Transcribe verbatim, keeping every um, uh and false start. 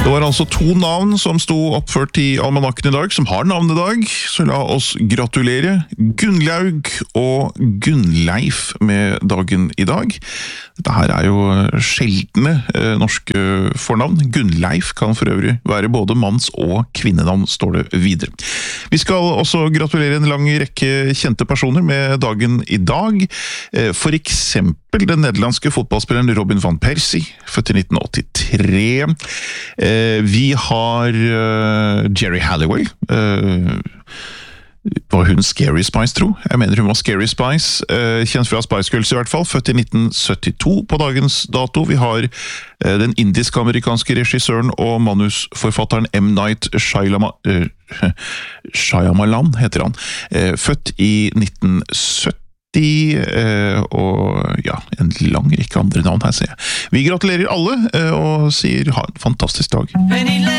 Det var altså to navn som sto oppført i almanakken i dag, som har navn i dag, så la oss gratulere Gunnlaug og Gunnleif med dagen i dag. Dette her er jo sjeldne eh, norske fornavn. Gunnleif kan for øvrig være både manns- og kvinnenavn, står det videre. Vi skal også gratulere en lang rekke kjente personer med dagen i dag. Eh, for eksempel den nederlandske fotballspilleren Robin van Persie, født i nitten åttitre. Eh, vi har uh, Jerry Halliwell. Uh, var hun Scary Spice, tro? Jeg mener hun var Scary Spice, uh, kjent fra Spice Girls i hvert fall, født i nitten syttito på dagens dato. Vi har uh, den indisk-amerikanske regissøren og manusforfatteren M. Night Shyama, uh, Shyamalan, heter han, uh, født i nitten sytti. De, eh, og ja, en lang rekke andre navn her, ser jeg. Vi gratulerer alle, eh, og sier ha en fantastisk dag.